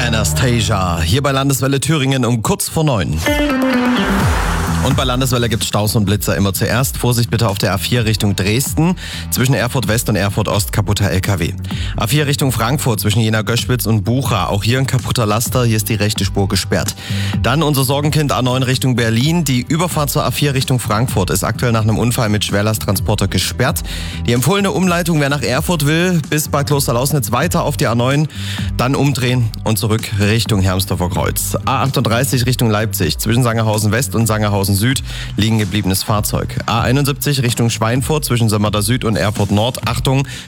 Anastasia, hier bei Landeswelle Thüringen um kurz vor 9. Und bei Landeswelle gibt's Staus und Blitzer immer zuerst. Vorsicht bitte auf der A4 Richtung Dresden. Zwischen Erfurt West und Erfurt Ost kaputter LKW. A4 Richtung Frankfurt zwischen Jena-Göschwitz und Bucha. Auch hier ein kaputter Laster. Hier ist die rechte Spur gesperrt. Dann unser Sorgenkind A9 Richtung Berlin. Die Überfahrt zur A4 Richtung Frankfurt ist aktuell nach einem Unfall mit Schwerlasttransporter gesperrt. Die empfohlene Umleitung, wer nach Erfurt will, bis Bad Klosterlausnitz weiter auf die A9, dann umdrehen und zurück Richtung Hermsdorfer Kreuz. A38 Richtung Leipzig zwischen Sangerhausen West und Sangerhausen Süd liegen gebliebenes Fahrzeug. A71 Richtung Schweinfurt zwischen Sömmerda Süd und Erfurt Nord. Achtung,